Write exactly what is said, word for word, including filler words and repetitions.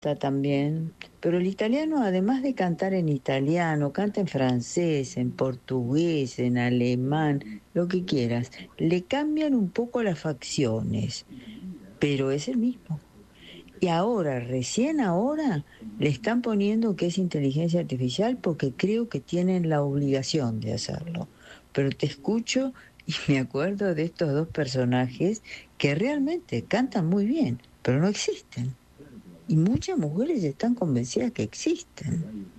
gusta también, pero el italiano, además de cantar en italiano, canta en francés, en portugués, en alemán, lo que quieras. Le cambian un poco las facciones, pero es el mismo. Y ahora, recién ahora, le están poniendo que es inteligencia artificial porque creo que tienen la obligación de hacerlo. Pero te escucho y me acuerdo de estos dos personajes que realmente cantan muy bien, pero no existen. Y muchas mujeres están convencidas que existen.